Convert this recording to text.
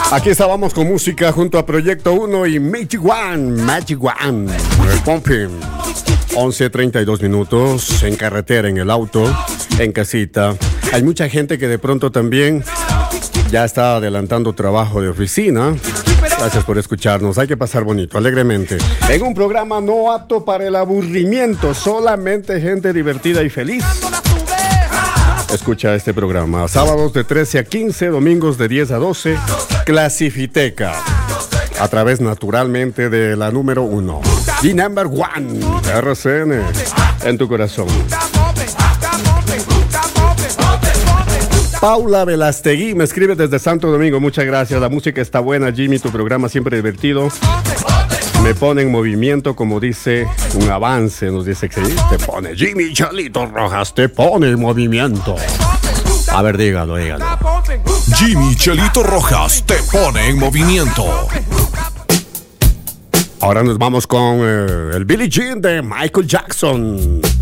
Aquí estábamos con música junto a Proyecto 1 y Magic One. Pumping. 11:32 minutos en carretera, en el auto, en casita. Hay mucha gente que de pronto también ya está adelantando trabajo de oficina. Gracias por escucharnos. Hay que pasar bonito, alegremente. En un programa no apto para el aburrimiento, solamente gente divertida y feliz. Escucha este programa. Sábados de 13 a 15, domingos de 10 a 12. Clasifiteca. A través naturalmente de la número 1. The number 1. RCN. En tu corazón. Paula Velastegui me escribe desde Santo Domingo. Muchas gracias. La música está buena, Jimmy. Tu programa siempre divertido. Me pone en movimiento, como dice un avance. Nos dice que te pone Jimmy Chelito Rojas. Te pone en movimiento. A ver, dígalo. Jimmy Chelito Rojas te pone en movimiento. Ahora nos vamos con el Billie Jean de Michael Jackson.